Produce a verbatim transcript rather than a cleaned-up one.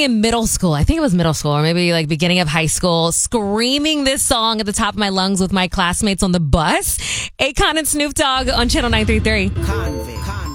in middle school. I think it was middle school or maybe like beginning of high school, screaming this song at the top of my lungs with my classmates on the bus. Akon and Snoop Dogg on Channel nine three three.